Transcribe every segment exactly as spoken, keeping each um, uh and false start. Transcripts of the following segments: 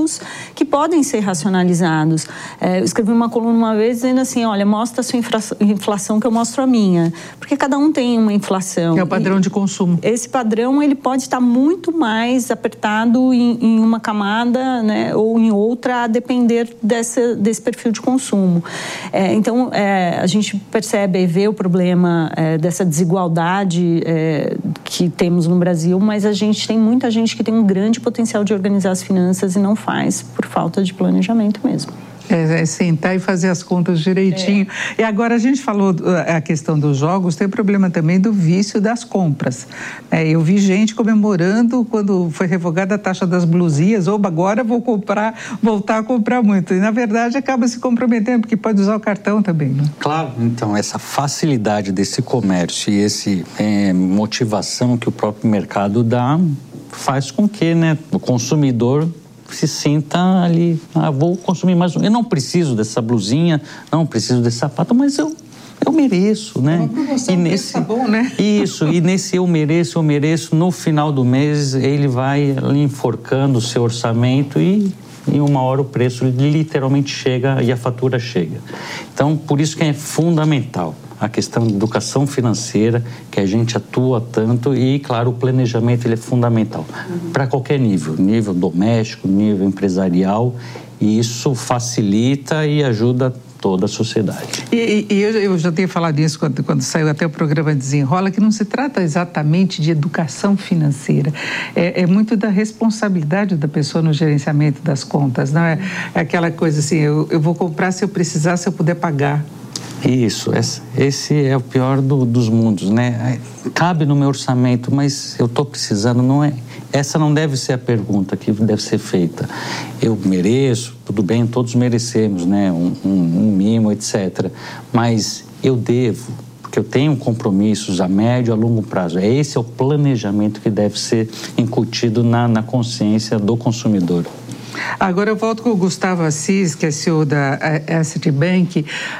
custos que podem ser racionalizados. É, eu escrevi uma coluna uma vez dizendo assim, olha, mostra a sua inflação que eu mostro a minha, porque cada um tem uma inflação. Que é o padrão de consumo. Esse padrão, ele pode estar muito mais apertado em, em uma camada, né, ou em outra, a depender desse, desse perfil de consumo. É, então, é, a gente percebe e vê o problema é, dessa desigualdade é, que temos no Brasil, mas a gente tem muita gente que tem um grande potencial de organizar as finanças e não faz por falta de planejamento mesmo. É, é sentar e fazer as contas direitinho. É. E agora a gente falou a questão dos jogos, tem o problema também do vício das compras. É, eu vi gente comemorando quando foi revogada a taxa das blusinhas, oba, agora vou comprar, voltar a comprar muito. E na verdade acaba se comprometendo, porque pode usar o cartão também, né? Claro, então essa facilidade desse comércio e essa é, motivação que o próprio mercado dá faz com que, né, o consumidor se sinta ali, ah, vou consumir mais um. Eu não preciso dessa blusinha, não preciso desse sapato, mas eu, eu mereço, né? Uma promoção, e nesse tá bom, né? Isso, e nesse eu mereço, eu mereço, no final do mês ele vai ali enforcando o seu orçamento e em uma hora o preço literalmente chega e a fatura chega. Então, por isso que é fundamental a questão de educação financeira, que a gente atua tanto, e, claro, o planejamento ele é fundamental uhum. para qualquer nível, nível doméstico, nível empresarial, e isso facilita e ajuda toda a sociedade. E, e eu, eu já tenho falado isso quando, quando saiu até o programa Desenrola, que não se trata exatamente de educação financeira, é, é muito da responsabilidade da pessoa no gerenciamento das contas, não é? É aquela coisa assim, eu, eu vou comprar se eu precisar, se eu puder pagar. Isso, esse é o pior do, dos mundos, né? Cabe no meu orçamento, mas eu estou precisando, não é? Essa não deve ser a pergunta que deve ser feita. Eu mereço, tudo bem, todos merecemos, né? Um, um, um mimo, etcétera. Mas eu devo, porque eu tenho compromissos a médio e a longo prazo. Esse é o planejamento que deve ser incutido na, na consciência do consumidor. Agora eu volto com o Gustavo Assis, que é C E O da Asset Bank.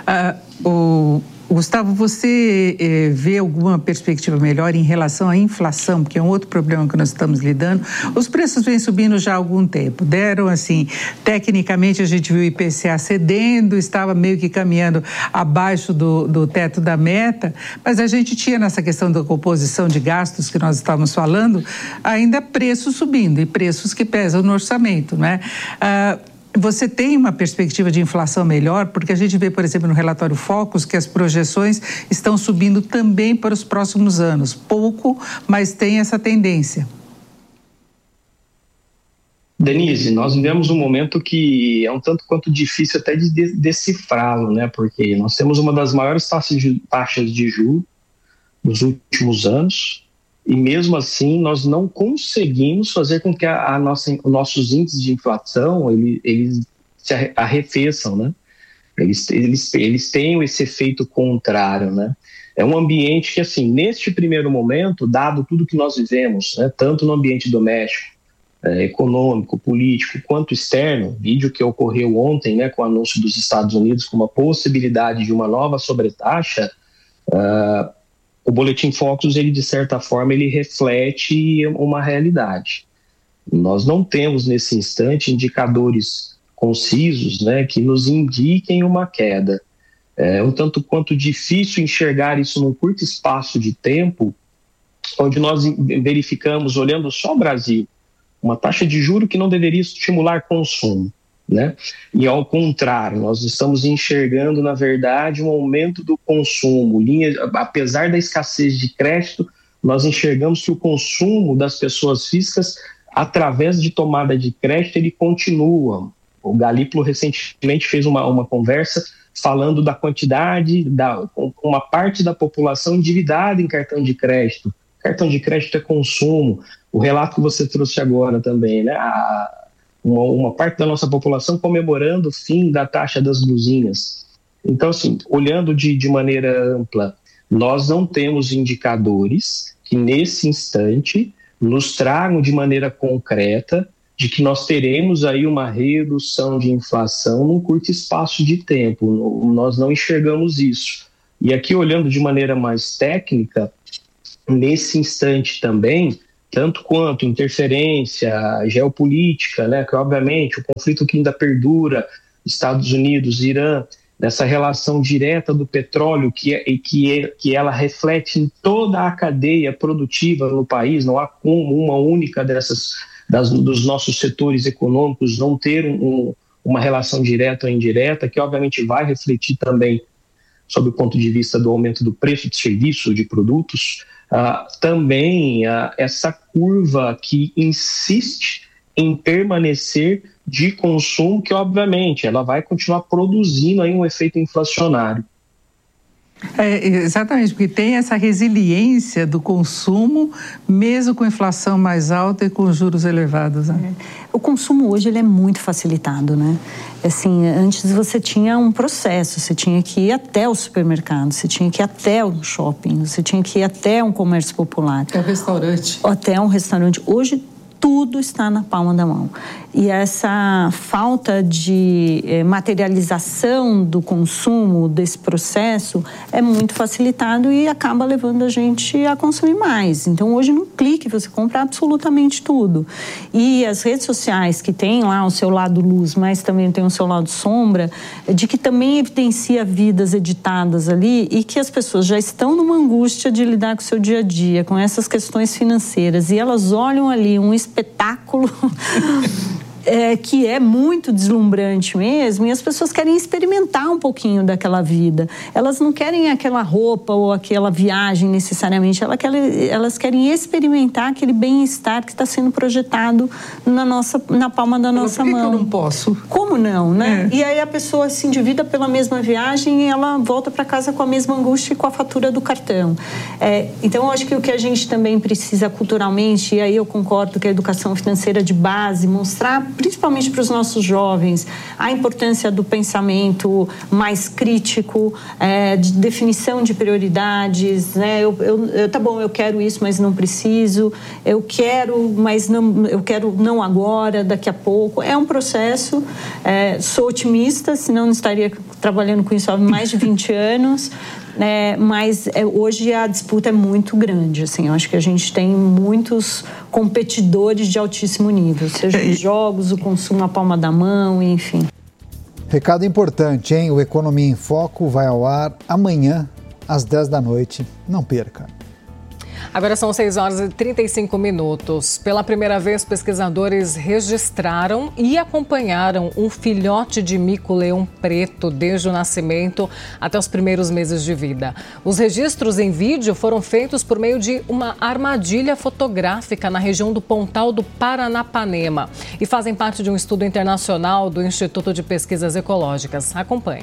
Uh, o, Gustavo, você eh, vê alguma perspectiva melhor em relação à inflação, porque é um outro problema que nós estamos lidando? Os preços vêm subindo já há algum tempo. Deram, assim, tecnicamente a gente viu o I P C A cedendo, estava meio que caminhando abaixo do, do teto da meta, mas a gente tinha nessa questão da composição de gastos que nós estávamos falando, ainda preços subindo e preços que pesam no orçamento, né? Ah, Você tem uma perspectiva de inflação melhor? Porque a gente vê, por exemplo, no relatório Focus, que as projeções estão subindo também para os próximos anos. Pouco, mas tem essa tendência. Denise, nós vivemos um momento que é um tanto quanto difícil até de decifrá-lo, né? Porque nós temos uma das maiores taxas de, taxas de juros nos últimos anos, e mesmo assim nós não conseguimos fazer com que a, a nossa, os nossos índices de inflação ele, eles se arrefeçam, né? Eles, eles, eles têm esse efeito contrário, né? É um ambiente que, assim, neste primeiro momento, dado tudo que nós vivemos, né, tanto no ambiente doméstico, é, econômico, político, quanto externo, vídeo que ocorreu ontem, né, com o anúncio dos Estados Unidos com uma possibilidade de uma nova sobretaxa, uh, o Boletim Focus, ele, de certa forma, ele reflete uma realidade. Nós não temos, nesse instante, indicadores concisos, né, que nos indiquem uma queda. É um tanto quanto difícil enxergar isso num curto espaço de tempo, onde nós verificamos, olhando só o Brasil, uma taxa de juros que não deveria estimular consumo, né? E ao contrário, nós estamos enxergando, na verdade, um aumento do consumo. Linha, apesar da escassez de crédito, nós enxergamos que o consumo das pessoas físicas, através de tomada de crédito, ele continua. O Galípolo recentemente fez uma, uma conversa falando da quantidade, da, uma parte da população endividada em cartão de crédito. Cartão de crédito é consumo. O relato que você trouxe agora também, né? A, Uma, uma parte da nossa população comemorando o fim da taxa das blusinhas. Então, assim, olhando de, de maneira ampla, nós não temos indicadores que, nesse instante, nos tragam de maneira concreta de que nós teremos aí uma redução de inflação num curto espaço de tempo. Nós não enxergamos isso. E aqui, olhando de maneira mais técnica, nesse instante também, tanto quanto interferência geopolítica, né, que obviamente o conflito que ainda perdura, Estados Unidos, Irã, dessa relação direta do petróleo que, é, que, é, que ela reflete em toda a cadeia produtiva no país, não há como uma única dessas, das, dos nossos setores econômicos não ter um, uma relação direta ou indireta, que obviamente vai refletir também sob o ponto de vista do aumento do preço de serviços, de produtos, uh, também uh, essa curva que insiste em permanecer de consumo, que obviamente ela vai continuar produzindo aí um efeito inflacionário. É, exatamente, porque tem essa resiliência do consumo, mesmo com inflação mais alta e com juros elevados. Né? É. O consumo hoje ele é muito facilitado, né? Assim, antes você tinha um processo, você tinha que ir até o supermercado, você tinha que ir até o shopping, você tinha que ir até um comércio popular. Até um restaurante. Até um restaurante. Hoje tudo está na palma da mão. E essa falta de eh, materialização do consumo desse processo é muito facilitado e acaba levando a gente a consumir mais. Então, hoje, num clique, você compra absolutamente tudo. E as redes sociais, que têm lá o seu lado luz, mas também tem o seu lado sombra, de que também evidencia vidas editadas ali e que as pessoas já estão numa angústia de lidar com o seu dia a dia, com essas questões financeiras. E elas olham ali um espetáculo... É, que é muito deslumbrante mesmo, e as pessoas querem experimentar um pouquinho daquela vida. Elas não querem aquela roupa ou aquela viagem necessariamente, elas querem, elas querem experimentar aquele bem-estar que está sendo projetado na, nossa, na palma da nossa mão. Por que mão. que eu não posso? Como não, né? É. E aí a pessoa se endivida pela mesma viagem e ela volta para casa com a mesma angústia e com a fatura do cartão. É, então, eu acho que o que a gente também precisa culturalmente, e aí eu concordo que a educação financeira de base, mostrar principalmente para os nossos jovens, a importância do pensamento mais crítico, é, de definição de prioridades, né? Eu, eu, eu, tá bom, eu quero isso, mas não preciso. Eu quero, mas não, eu quero não agora, daqui a pouco. É um processo. É, sou otimista, senão não estaria trabalhando com isso há mais de vinte anos. É, mas é, hoje a disputa é muito grande, assim, eu acho que a gente tem muitos competidores de altíssimo nível, seja os jogos, o consumo à palma da mão, enfim. Recado importante, hein? O Economia em Foco vai ao ar amanhã, às dez da noite. Não perca. Agora são seis horas e trinta e cinco minutos. Pela primeira vez, pesquisadores registraram e acompanharam um filhote de mico-leão preto desde o nascimento até os primeiros meses de vida. Os registros em vídeo foram feitos por meio de uma armadilha fotográfica na região do Pontal do Paranapanema e fazem parte de um estudo internacional do Instituto de Pesquisas Ecológicas. Acompanhe.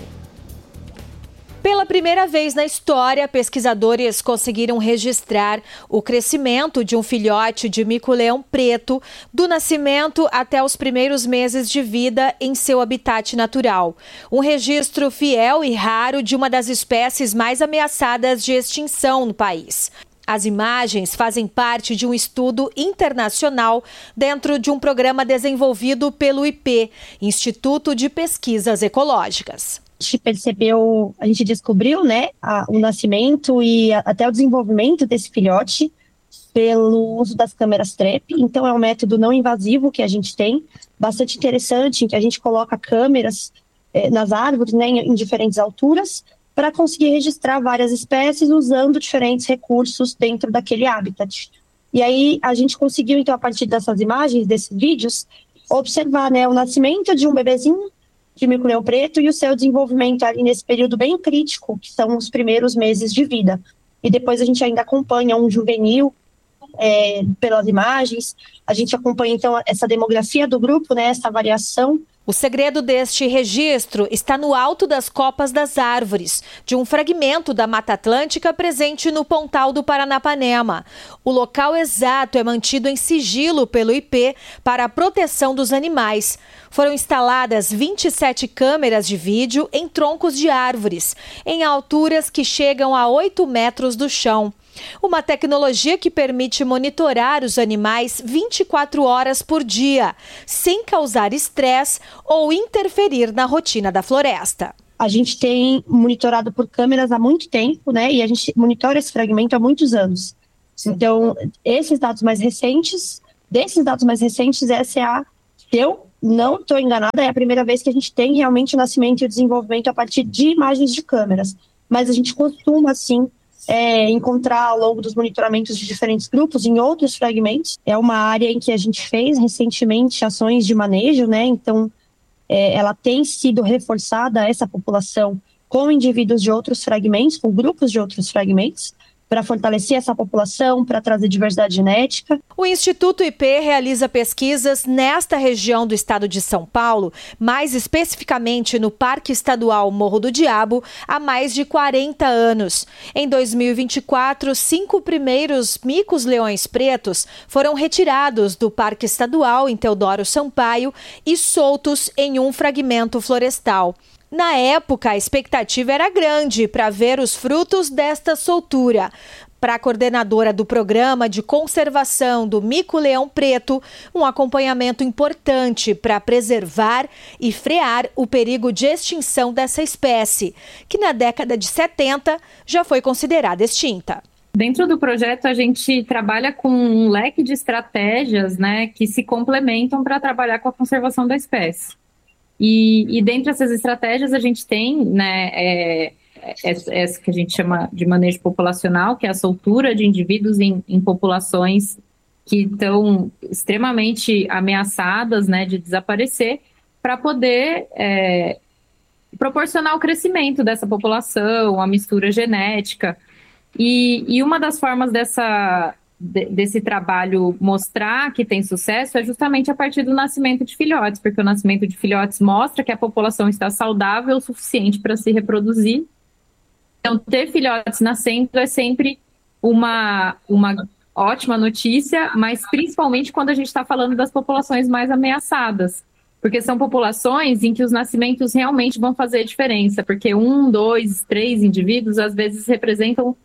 Pela primeira vez na história, pesquisadores conseguiram registrar o crescimento de um filhote de mico-leão preto do nascimento até os primeiros meses de vida em seu habitat natural. Um registro fiel e raro de uma das espécies mais ameaçadas de extinção no país. As imagens fazem parte de um estudo internacional dentro de um programa desenvolvido pelo I P, Instituto de Pesquisas Ecológicas. A gente percebeu, a gente descobriu, né, a, o nascimento e a, até o desenvolvimento desse filhote pelo uso das câmeras trap. Então, é um método não invasivo que a gente tem, bastante interessante, em que a gente coloca câmeras eh, nas árvores, né, em, em diferentes alturas, para conseguir registrar várias espécies usando diferentes recursos dentro daquele habitat. E aí, a gente conseguiu, então, a partir dessas imagens, desses vídeos, observar, né, o nascimento de um bebezinho de mico-leão preto e o seu desenvolvimento ali nesse período bem crítico, que são os primeiros meses de vida. E depois a gente ainda acompanha um juvenil é, pelas imagens, a gente acompanha então essa demografia do grupo, né, essa variação. O segredo deste registro está no alto das copas das árvores, de um fragmento da Mata Atlântica presente no Pontal do Paranapanema. O local exato é mantido em sigilo pelo I P para a proteção dos animais. Foram instaladas vinte e sete câmeras de vídeo em troncos de árvores, em alturas que chegam a oito metros do chão. Uma tecnologia que permite monitorar os animais vinte e quatro horas por dia, sem causar estresse ou interferir na rotina da floresta. A gente tem monitorado por câmeras há muito tempo, né? E a gente monitora esse fragmento há muitos anos. Então, esses dados mais recentes, desses dados mais recentes, essa é a, se eu não estou enganada, é a primeira vez que a gente tem realmente o nascimento e o desenvolvimento a partir de imagens de câmeras. Mas a gente costuma, sim, é, encontrar ao longo dos monitoramentos de diferentes grupos, em outros fragmentos. É uma área em que a gente fez recentemente ações de manejo, né? Então, é, ela tem sido reforçada, essa população, com indivíduos de outros fragmentos, com grupos de outros fragmentos, para fortalecer essa população, para trazer diversidade genética. O Instituto I P realiza pesquisas nesta região do estado de São Paulo, mais especificamente no Parque Estadual Morro do Diabo, há mais de quarenta anos. Em dois mil e vinte e quatro, cinco primeiros micos-leões pretos foram retirados do Parque Estadual em Teodoro Sampaio e soltos em um fragmento florestal. Na época, a expectativa era grande para ver os frutos desta soltura. Para a coordenadora do Programa de Conservação do Mico-Leão Preto, um acompanhamento importante para preservar e frear o perigo de extinção dessa espécie, que na década de setenta já foi considerada extinta. Dentro do projeto, a gente trabalha com um leque de estratégias, né, que se complementam para trabalhar com a conservação da espécie. E, e dentre essas estratégias a gente tem, né, é, essa que a gente chama de manejo populacional, que é a soltura de indivíduos em, em populações que estão extremamente ameaçadas, né, de desaparecer, para poder é, proporcionar o crescimento dessa população, a mistura genética. E, e uma das formas dessa... desse trabalho mostrar que tem sucesso é justamente a partir do nascimento de filhotes, porque o nascimento de filhotes mostra que a população está saudável o suficiente para se reproduzir. Então, ter filhotes nascendo é sempre uma, uma ótima notícia, mas principalmente quando a gente está falando das populações mais ameaçadas, porque são populações em que os nascimentos realmente vão fazer diferença, porque um, dois, três indivíduos às vezes representam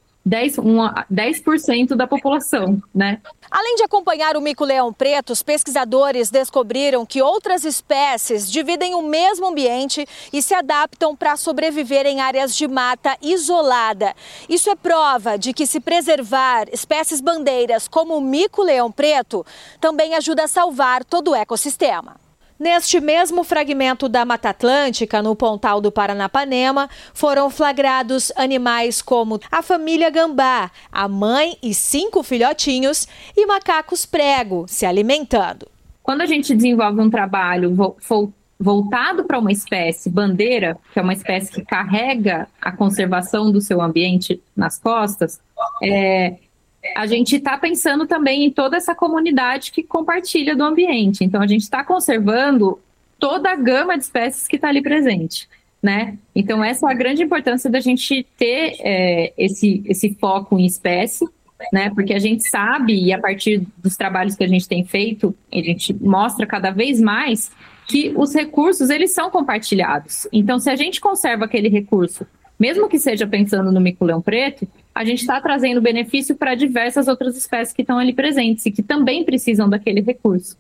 dez por cento da população, né? Além de acompanhar o mico-leão preto, os pesquisadores descobriram que outras espécies dividem o mesmo ambiente e se adaptam para sobreviver em áreas de mata isolada. Isso é prova de que se preservar espécies bandeiras como o mico-leão preto também ajuda a salvar todo o ecossistema. Neste mesmo fragmento da Mata Atlântica, no Pontal do Paranapanema, foram flagrados animais como a família gambá, a mãe e cinco filhotinhos e macacos prego se alimentando. Quando a gente desenvolve um trabalho vo- vo- voltado para uma espécie bandeira, que é uma espécie que carrega a conservação do seu ambiente nas costas, é... a gente está pensando também em toda essa comunidade que compartilha do ambiente. Então, a gente está conservando toda a gama de espécies que está ali presente, né? Então, essa é a grande importância da gente ter é, esse, esse foco em espécie, né? Porque a gente sabe, e a partir dos trabalhos que a gente tem feito, a gente mostra cada vez mais que os recursos, eles são compartilhados. Então, se a gente conserva aquele recurso, mesmo que seja pensando no mico-leão preto, a gente está trazendo benefício para diversas outras espécies que estão ali presentes e que também precisam daquele recurso.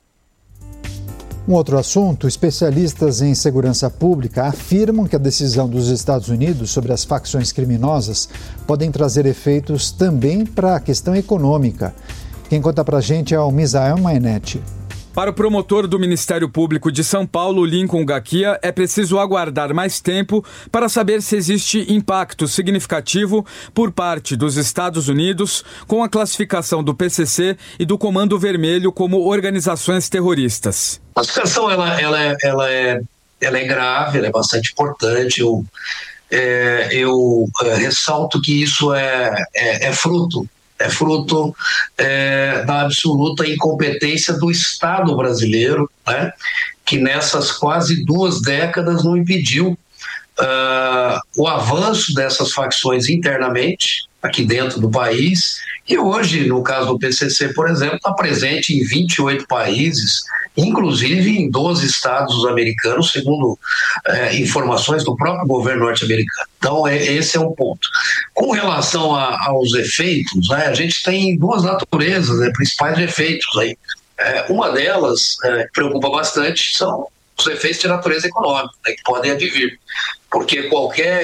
Um outro assunto, especialistas em segurança pública afirmam que a decisão dos Estados Unidos sobre as facções criminosas podem trazer efeitos também para a questão econômica. Quem conta para a gente é o Misael Mainetti. Para o promotor do Ministério Público de São Paulo, Lincoln Gaquia, é preciso aguardar mais tempo para saber se existe impacto significativo por parte dos Estados Unidos com a classificação do P C C e do Comando Vermelho como organizações terroristas. A situação ela, ela, ela, é, ela é grave, ela é bastante importante. Eu, é, eu é, ressalto que isso é, é, é fruto É fruto é, da absoluta incompetência do Estado brasileiro, né, que nessas quase duas décadas não impediu uh, o avanço dessas facções internamente, aqui dentro do país, e hoje, no caso do P C C, por exemplo, está presente em vinte e oito países, inclusive em doze estados americanos, segundo é, informações do próprio governo norte-americano. Então, é, esse é um ponto. Com relação a, aos efeitos, né, a gente tem duas naturezas, né, principais efeitos aí. É, uma delas, é, que preocupa bastante, são os efeitos de natureza econômica, né, que podem advir, porque qualquer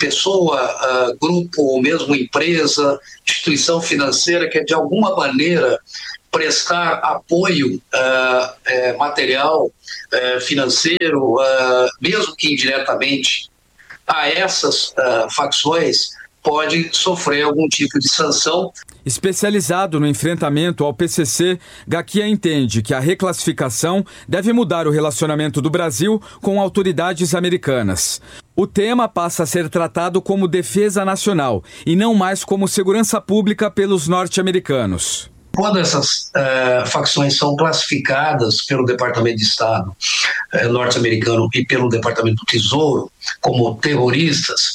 pessoa, uh, grupo ou mesmo empresa, instituição financeira que de alguma maneira prestar apoio uh, eh, material, uh, financeiro, uh, mesmo que indiretamente, a essas uh, facções, pode sofrer algum tipo de sanção. Especializado no enfrentamento ao P C C, Gaquia entende que a reclassificação deve mudar o relacionamento do Brasil com autoridades americanas. O tema passa a ser tratado como defesa nacional e não mais como segurança pública pelos norte-americanos. Quando essas uh, facções são classificadas pelo Departamento de Estado uh, norte-americano e pelo Departamento do Tesouro como terroristas,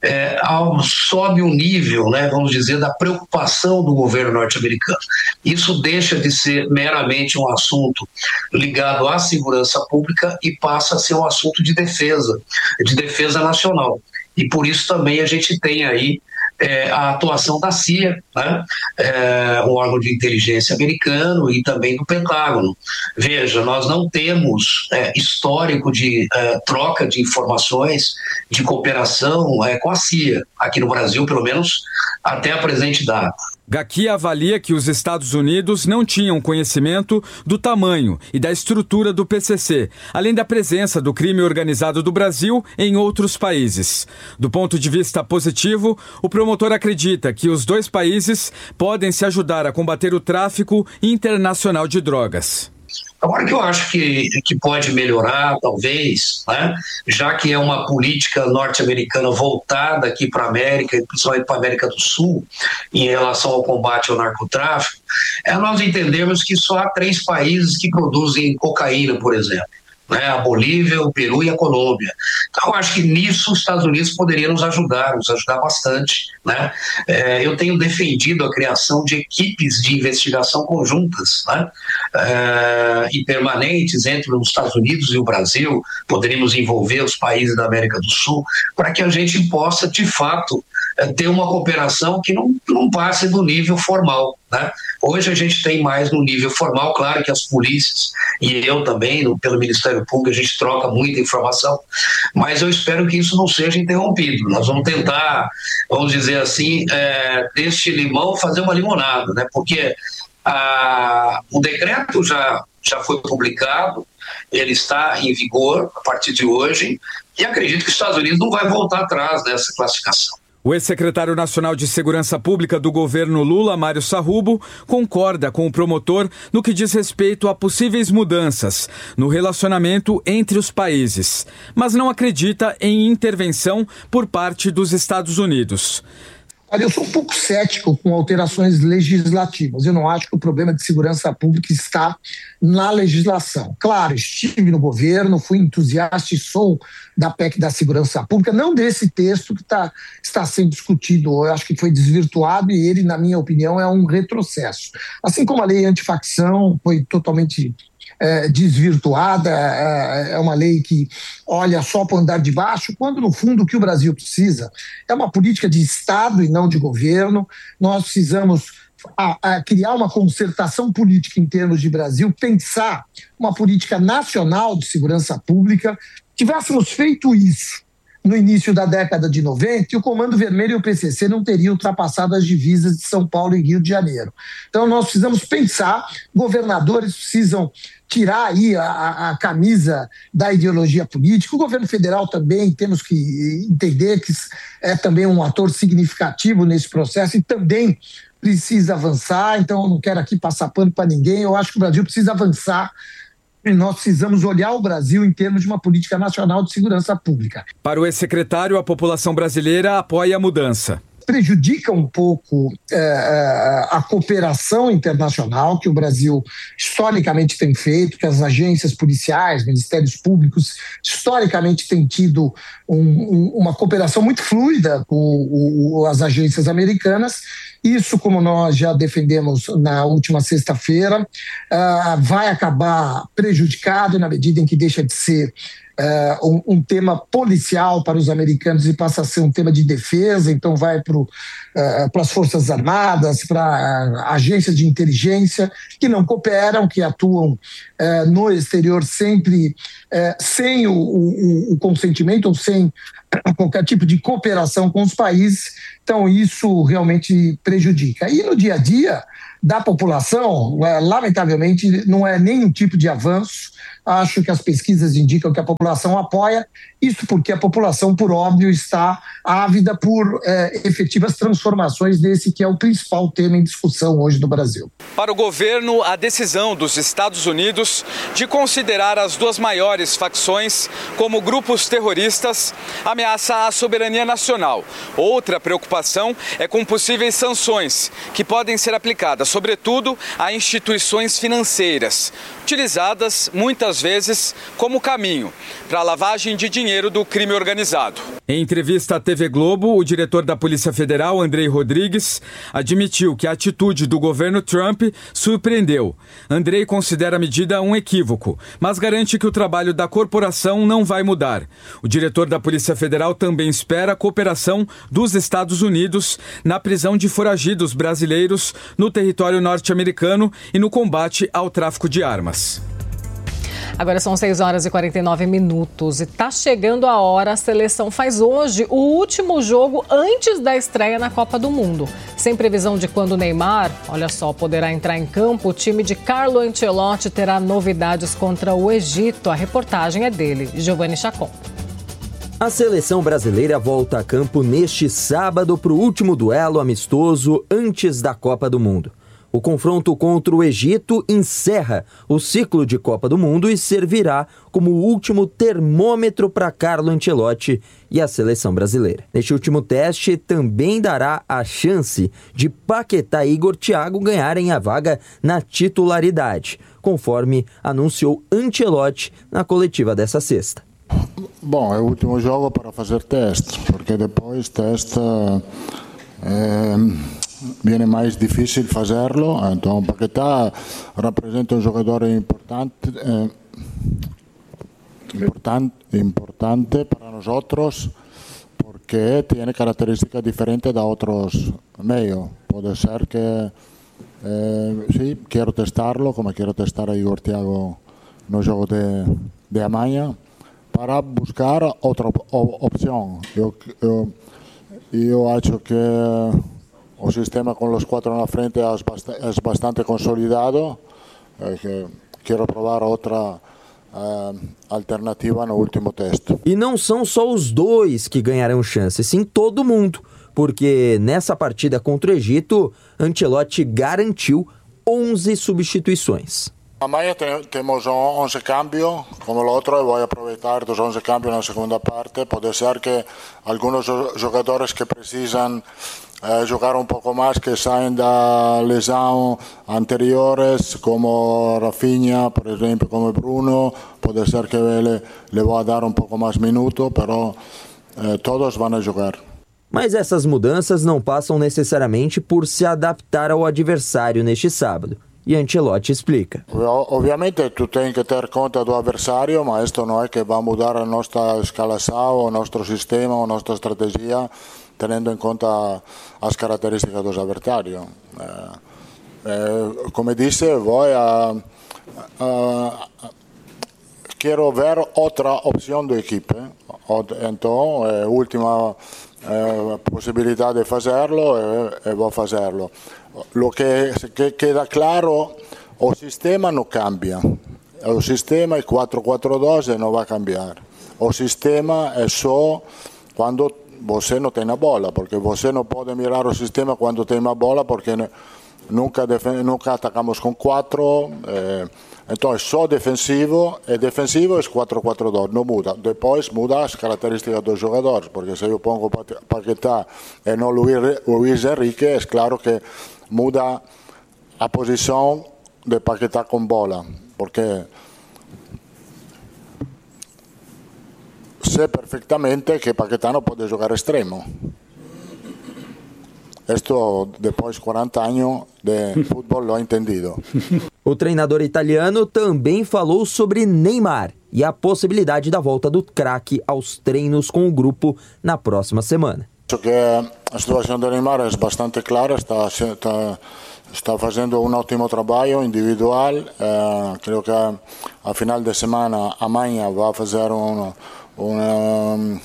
uh, sobe o nível, né, vamos dizer, da preocupação do governo norte-americano. Isso deixa de ser meramente um assunto ligado à segurança pública e passa a ser um assunto de defesa, de defesa nacional. E por isso também a gente tem aí É, a atuação da C I A, né? É, um órgão de inteligência americano, e também do Pentágono. Veja, nós não temos é, histórico de é, troca de informações, de cooperação é, com a C I A, aqui no Brasil, pelo menos até a presente data. Gaquia avalia que os Estados Unidos não tinham conhecimento do tamanho e da estrutura do P C C, além da presença do crime organizado do Brasil em outros países. Do ponto de vista positivo, o promotor acredita que os dois países podem se ajudar a combater o tráfico internacional de drogas. Agora, que eu acho que, que pode melhorar, talvez, né, já que é uma política norte-americana voltada aqui para a América, principalmente para a América do Sul, em relação ao combate ao narcotráfico, é nós entendermos que só há três países que produzem cocaína, por exemplo. Né, a Bolívia, o Peru e a Colômbia. Então, eu acho que nisso os Estados Unidos poderiam nos ajudar, nos ajudar bastante. Né? É, eu tenho defendido a criação de equipes de investigação conjuntas, né? é, e permanentes entre os Estados Unidos e o Brasil. Poderíamos envolver os países da América do Sul para que a gente possa, de fato, ter uma cooperação que não, não passe do nível formal. Né? Hoje a gente tem mais no nível formal, claro que as polícias e eu também, no, pelo Ministério Público, a gente troca muita informação, mas eu espero que isso não seja interrompido. Nós vamos tentar, vamos dizer assim, é, deste limão fazer uma limonada, né? Porque a, o decreto já, já foi publicado, ele está em vigor a partir de hoje, e acredito que os Estados Unidos não vai voltar atrás dessa classificação. O ex-secretário nacional de Segurança Pública do governo Lula, Mário Sarrubo, concorda com o promotor no que diz respeito a possíveis mudanças no relacionamento entre os países, mas não acredita em intervenção por parte dos Estados Unidos. Olha, eu sou um pouco cético com alterações legislativas. Eu não acho que o problema de segurança pública está na legislação. Claro, estive no governo, fui entusiasta e sou da P E C da segurança pública, não desse texto que tá, está sendo discutido. Eu acho que foi desvirtuado e ele, na minha opinião, é um retrocesso. Assim como a lei antifacção foi totalmente É, desvirtuada, é, é uma lei que olha só para o andar de baixo, quando no fundo o que o Brasil precisa é uma política de Estado e não de governo. Nós precisamos a, a criar uma concertação política em termos de Brasil, pensar uma política nacional de segurança pública. Tivéssemos feito isso no início da década de noventa, e o Comando Vermelho e o P C C não teriam ultrapassado as divisas de São Paulo e Rio de Janeiro. Então nós precisamos pensar, governadores precisam tirar aí a, a camisa da ideologia política, o governo federal também temos que entender que é também um ator significativo nesse processo e também precisa avançar. Então eu não quero aqui passar pano para ninguém, eu acho que o Brasil precisa avançar. E nós precisamos olhar o Brasil em termos de uma política nacional de segurança pública. Para o ex-secretário, a população brasileira apoia a mudança. Prejudica um pouco é, a cooperação internacional que o Brasil historicamente tem feito, que as agências policiais, ministérios públicos, historicamente têm tido um, um, uma cooperação muito fluida com o, o, as agências americanas. Isso, como nós já defendemos na última sexta-feira, uh, vai acabar prejudicado na medida em que deixa de ser é, um, um tema policial para os americanos e passa a ser um tema de defesa, então vai para é, as Forças Armadas, para agências de inteligência que não cooperam, que atuam é, no exterior sempre é, sem o, o, o consentimento ou sem qualquer tipo de cooperação com os países, então isso realmente prejudica. E no dia a dia da população, lamentavelmente, não é nenhum tipo de avanço. Acho que as pesquisas indicam que a população apoia, isso porque a população, por óbvio, está ávida por é, efetivas transformações desse que é o principal tema em discussão hoje no Brasil. Para o governo, a decisão dos Estados Unidos de considerar as duas maiores facções como grupos terroristas ameaça a soberania nacional. Outra preocupação é com possíveis sanções que podem ser aplicadas, sobretudo, a instituições financeiras, utilizadas muitas vezes como caminho para a lavagem de dinheiro do crime organizado. Em entrevista à T V Globo, o diretor da Polícia Federal, Andrei Rodrigues, admitiu que a atitude do governo Trump surpreendeu. Andrei considera a medida um equívoco, mas garante que o trabalho da corporação não vai mudar. O diretor da Polícia Federal também espera a cooperação dos Estados Unidos na prisão de foragidos brasileiros no território norte-americano e no combate ao tráfico de armas. Agora são seis horas e quarenta e nove minutos e tá chegando a hora. A seleção faz hoje o último jogo antes da estreia na Copa do Mundo. Sem previsão de quando o Neymar, olha só, poderá entrar em campo, o time de Carlo Ancelotti terá novidades contra o Egito. A reportagem é dele, Giovanni Chacon. A seleção brasileira volta a campo neste sábado para o último duelo amistoso antes da Copa do Mundo. O confronto contra o Egito encerra o ciclo de Copa do Mundo e servirá como o último termômetro para Carlo Ancelotti e a seleção brasileira. Neste último teste também dará a chance de Paquetá e Igor Thiago ganharem a vaga na titularidade, conforme anunciou Ancelotti na coletiva dessa sexta. Bom, é o último jogo para fazer teste, porque depois teste é, viene mais difícil fazerlo. Então, Paquetá representa um jogador importante, eh, importante, importante para nós, porque tem características diferentes da outros meios. Pode ser que, eh, sim, quero testarlo, como quero testar a Igor Thiago no jogo de, de amanhã, para buscar outra opção. Eu, eu, eu acho que o sistema com os quatro na frente é bastante, bastante consolidado. É, quero provar outra uh, alternativa no último teste. E não são só os dois que ganharão chance, sim todo mundo, porque nessa partida contra o Egito, Ancelotti garantiu onze substituições. Amanhã temos onze cambios, como o outro, eu vou aproveitar dos onze cambios na segunda parte. Pode ser que alguns jogadores que precisam eh, jogar um pouco mais, que saem da lesão anteriores, como Rafinha, por exemplo, como Bruno, pode ser que ele le vá dar um pouco mais minuto, mas eh, todos vão jogar. Mas essas mudanças não passam necessariamente por se adaptar ao adversário neste sábado. E Ancelotti explica. Obviamente tu tens que ter conta do adversário, mas isto não é que vai mudar a nossa escalação, o nosso sistema, a nossa estratégia, tendo em conta as características dos adversários. É, é, como disse, vou a, a, quero ver outra opção da equipe. Então, é a última é, possibilidade de fazerlo e, e vou fazerlo. Lo que, que queda claro, o sistema não cambia. O sistema é quatro quatro dois e não vai cambiar. O sistema é só quando você não tem a bola, porque você não pode mirar o sistema quando tem a bola, porque nunca, nunca atacamos com quatro. Eh, então é só defensivo, e defensivo é quatro quatro dois, não muda. Depois muda as características dos jogadores, porque se eu pongo Paquetá e não Luís Henrique, é claro que muda a posição de Paquetá com bola, porque sei perfeitamente que Paquetá não pode jogar extremo. Isto, depois de quarenta anos de futebol, lo he entendido. O treinador italiano também falou sobre Neymar e a possibilidade da volta do craque aos treinos com o grupo na próxima semana. Acho que a situação do Neymar é bastante clara, está, está, está fazendo um ótimo trabalho individual. Eh, creio que a, a final de semana, amanhã, vai fazer um, um,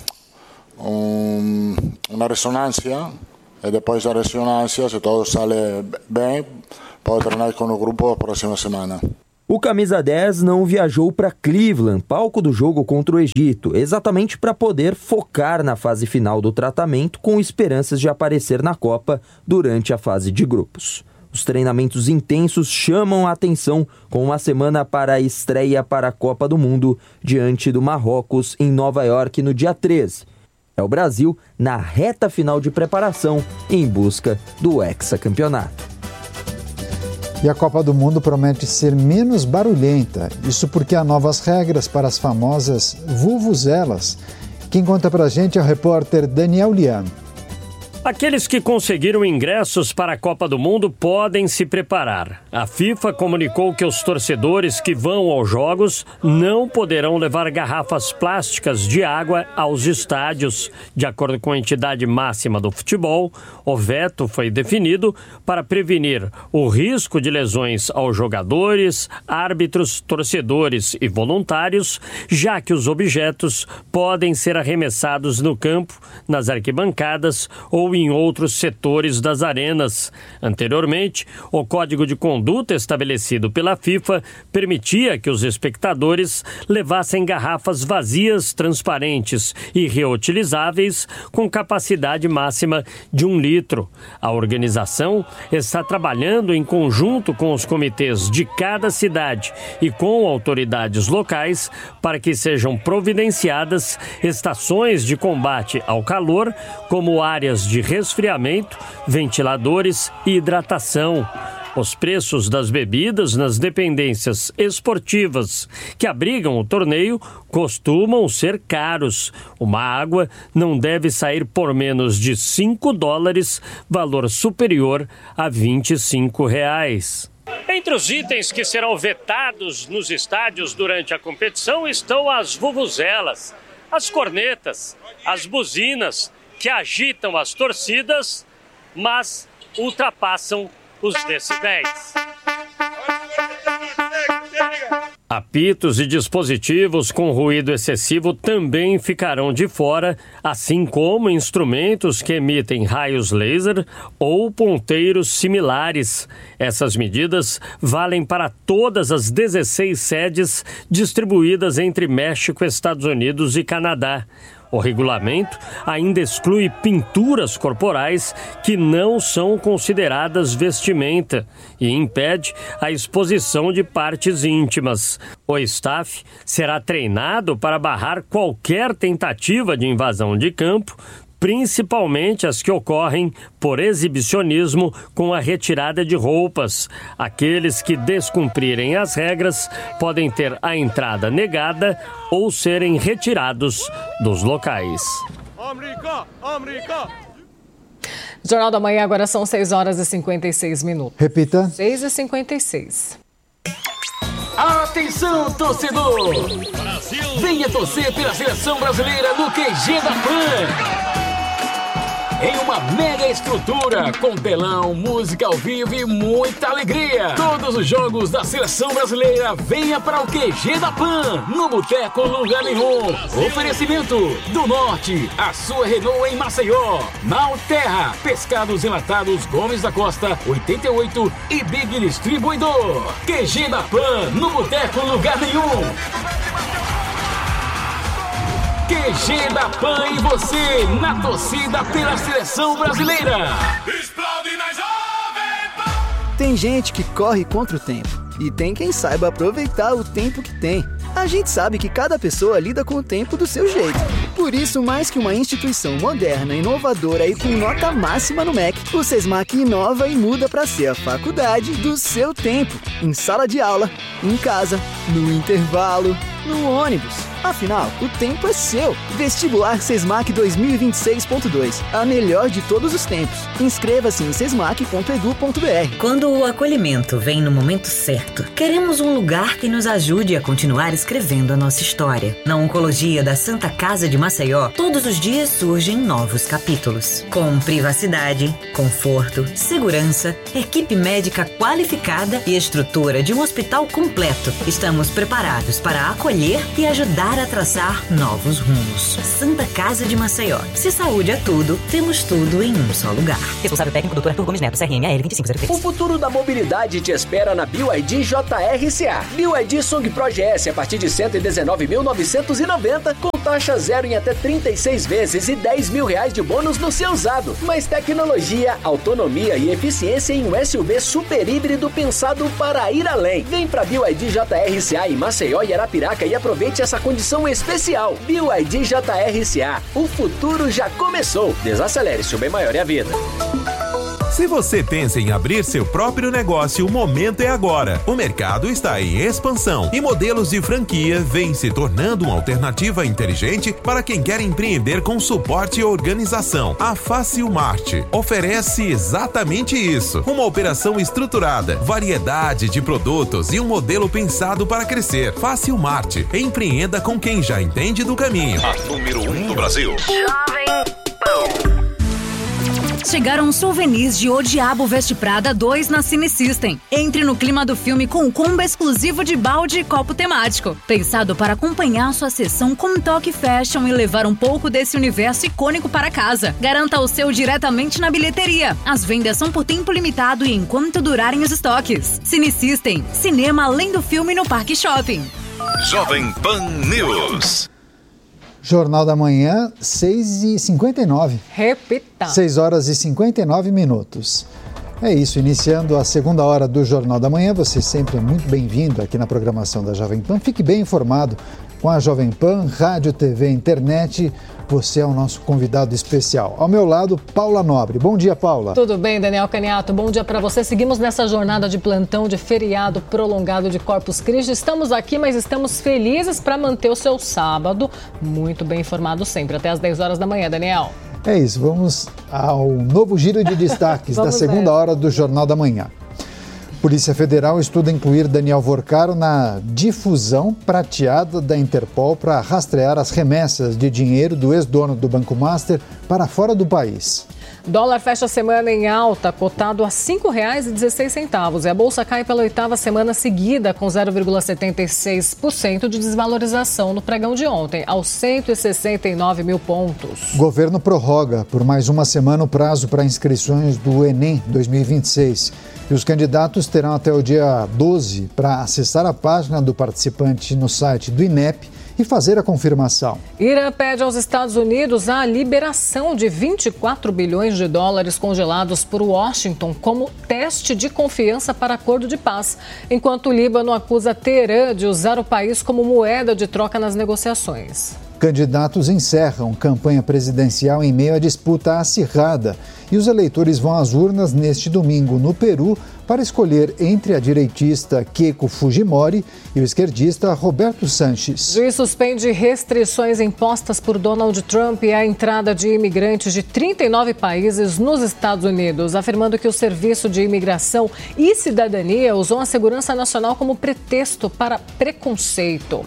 um, uma ressonância e depois da ressonância, se tudo sai bem, pode treinar com o grupo a próxima semana. O camisa dez não viajou para Cleveland, palco do jogo contra o Egito, exatamente para poder focar na fase final do tratamento com esperanças de aparecer na Copa durante a fase de grupos. Os treinamentos intensos chamam a atenção com uma semana para a estreia para a Copa do Mundo diante do Marrocos em Nova York no dia treze. É o Brasil na reta final de preparação em busca do hexacampeonato. E a Copa do Mundo promete ser menos barulhenta. Isso porque há novas regras para as famosas vuvuzelas. Quem conta pra gente é o repórter Daniel Lian. Aqueles que conseguiram ingressos para a Copa do Mundo podem se preparar. A FIFA comunicou que os torcedores que vão aos jogos não poderão levar garrafas plásticas de água aos estádios. De acordo com a entidade máxima do futebol, o veto foi definido para prevenir o risco de lesões aos jogadores, árbitros, torcedores e voluntários, já que os objetos podem ser arremessados no campo, nas arquibancadas ou em outros setores das arenas. Anteriormente, o Código de Conduta estabelecido pela FIFA permitia que os espectadores levassem garrafas vazias, transparentes e reutilizáveis com capacidade máxima de um litro. A organização está trabalhando em conjunto com os comitês de cada cidade e com autoridades locais para que sejam providenciadas estações de combate ao calor, como áreas de resfriamento, ventiladores e hidratação. Os preços das bebidas nas dependências esportivas que abrigam o torneio costumam ser caros. Uma água não deve sair por menos de cinco dólares, valor superior a vinte e cinco reais. Entre os itens que serão vetados nos estádios durante a competição estão as vuvuzelas, as cornetas, as buzinas, que agitam as torcidas, mas ultrapassam os decibéis. Apitos e dispositivos com ruído excessivo também ficarão de fora, assim como instrumentos que emitem raios laser ou ponteiros similares. Essas medidas valem para todas as dezesseis sedes distribuídas entre México, Estados Unidos e Canadá. O regulamento ainda exclui pinturas corporais que não são consideradas vestimenta e impede a exposição de partes íntimas. O staff será treinado para barrar qualquer tentativa de invasão de campo, principalmente as que ocorrem por exibicionismo com a retirada de roupas. Aqueles que descumprirem as regras podem ter a entrada negada ou serem retirados dos locais. Jornal da Manhã, agora são seis horas e cinquenta e seis minutos. Repita. seis e cinquenta e seis. Atenção, torcedor! Brasil. Venha torcer pela seleção brasileira no Q G da Pan. Em uma mega estrutura, com telão, música ao vivo e muita alegria. Todos os jogos da seleção brasileira, venha para o Q G da Pan, no Boteco Lugar Nenhum. Oferecimento do Norte, a sua Renault em Maceió. Malterra, pescados enlatados Gomes da Costa, oitenta e oito e Big Distribuidor. Q G da Pan, no Boteco Lugar Nenhum. Q G da Pan e você, na torcida pela seleção brasileira. Explode na Jovem Pan. Tem gente que corre contra o tempo e tem quem saiba aproveitar o tempo que tem. A gente sabe que cada pessoa lida com o tempo do seu jeito. Por isso, mais que uma instituição moderna, inovadora e com nota máxima no M E C, o Sesmac inova e muda para ser a faculdade do seu tempo. Em sala de aula, em casa, no intervalo, no ônibus. Afinal, o tempo é seu. Vestibular Sesmac dois mil e vinte e seis ponto dois. A melhor de todos os tempos. Inscreva-se em sesmac ponto edu ponto br. Quando o acolhimento vem no momento certo, queremos um lugar que nos ajude a continuar escrevendo a nossa história. Na Oncologia da Santa Casa de Maceió, todos os dias surgem novos capítulos. Com privacidade, conforto, segurança, equipe médica qualificada e estrutura de um hospital completo, estamos preparados para acolher e ajudar a traçar novos rumos. Santa Casa de Maceió. Se saúde é tudo, temos tudo em um só lugar. Responsável técnico, doutor Arthur Gomes Neto, C R M A L vinte e cinco zero três. O futuro da mobilidade te espera na B Y D J R C A. B Y D Song Pro G S a partir de cento e dezenove mil novecentos e noventa, com taxa zero em até trinta e seis vezes e dez mil reais de bônus no seu usado. Mais tecnologia, autonomia e eficiência em um S U V super híbrido pensado para ir além. Vem pra B Y D J R C A em Maceió e Arapiraca e aproveite essa condição especial. B Y D J R C A. O futuro já começou. Desacelere, seu bem maior é a vida. Se você pensa em abrir seu próprio negócio, o momento é agora. O mercado está em expansão e modelos de franquia vêm se tornando uma alternativa inteligente para quem quer empreender com suporte e organização. A Facilmart oferece exatamente isso. Uma operação estruturada, variedade de produtos e um modelo pensado para crescer. Facilmart. Empreenda com quem já entende do caminho. A número um no Brasil. Jovem Pan. Chegaram souvenirs de O Diabo Veste Prada dois na Cine System. Entre no clima do filme com um combo exclusivo de balde e copo temático. Pensado para acompanhar sua sessão com toque fashion e levar um pouco desse universo icônico para casa. Garanta o seu diretamente na bilheteria. As vendas são por tempo limitado e enquanto durarem os estoques. Cine System. Cinema além do filme no Parque Shopping. Jovem Pan News. Jornal da Manhã, seis e cinquenta e nove. Repita. seis horas e cinquenta e nove minutos. É isso, iniciando a segunda hora do Jornal da Manhã. Você sempre é muito bem-vindo aqui na programação da Jovem Pan. Fique bem informado com a Jovem Pan, rádio, T V, internet. Você é o nosso convidado especial. Ao meu lado, Paula Nobre. Bom dia, Paula. Tudo bem, Daniel Caniato? Bom dia para você. Seguimos nessa jornada de plantão de feriado prolongado de Corpus Christi. Estamos aqui, mas estamos felizes para manter o seu sábado muito bem informado sempre. Até às dez horas da manhã, Daniel. É isso. Vamos ao novo giro de destaques da segunda ver. hora do Jornal da Manhã. Polícia Federal estuda incluir Daniel Vorcaro na difusão prateada da Interpol para rastrear as remessas de dinheiro do ex-dono do Banco Master para fora do país. Dólar fecha a semana em alta, cotado a cinco reais e dezesseis centavos. E a bolsa cai pela oitava semana seguida, com zero vírgula setenta e seis por cento de desvalorização no pregão de ontem, aos cento e sessenta e nove mil pontos. Governo prorroga por mais uma semana o prazo para inscrições do Enem dois mil e vinte e seis. E os candidatos terão até o dia doze para acessar a página do participante no site do INEP e fazer a confirmação. Irã pede aos Estados Unidos a liberação de vinte e quatro bilhões de dólares congelados por Washington como teste de confiança para acordo de paz, enquanto o Líbano acusa Teherã de usar o país como moeda de troca nas negociações. Candidatos encerram campanha presidencial em meio à disputa acirrada e os eleitores vão às urnas neste domingo no Peru para escolher entre a direitista Keiko Fujimori e o esquerdista Roberto Sanches. Juiz suspende restrições impostas por Donald Trump à entrada de imigrantes de trinta e nove países nos Estados Unidos, afirmando que o Serviço de Imigração e Cidadania usou a segurança nacional como pretexto para preconceito.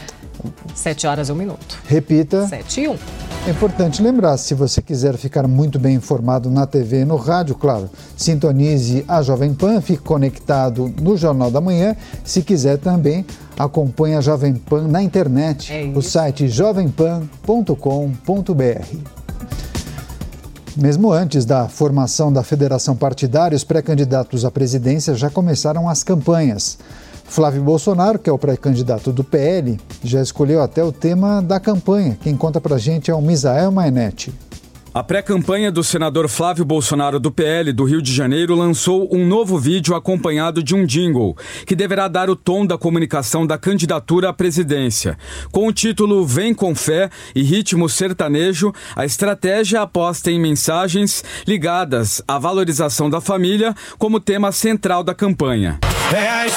Sete horas e um minuto. Repita. Sete e um. É importante lembrar, se você quiser ficar muito bem informado na T V e no rádio, claro, sintonize a Jovem Pan, fique conectado no Jornal da Manhã. Se quiser também, acompanhe a Jovem Pan na internet, é o site jovem pan ponto com ponto b r. Mesmo antes da formação da federação partidária, os pré-candidatos à presidência já começaram as campanhas. Flávio Bolsonaro, que é o pré-candidato do P L, já escolheu até o tema da campanha. Quem conta pra gente é o Misael Mainetti. A pré-campanha do senador Flávio Bolsonaro do P L do Rio de Janeiro lançou um novo vídeo acompanhado de um jingle, que deverá dar o tom da comunicação da candidatura à presidência. Com o título Vem com Fé e ritmo sertanejo, a estratégia aposta em mensagens ligadas à valorização da família como tema central da campanha. Reais